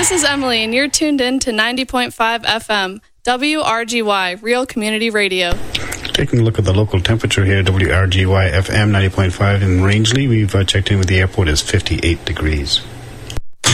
This is Emily, and you're tuned in to 90.5 FM, WRGY, Real Community Radio. Taking a look at the local temperature here, WRGY FM 90.5 in Rangeley. We've checked in with the airport. It's 58 degrees.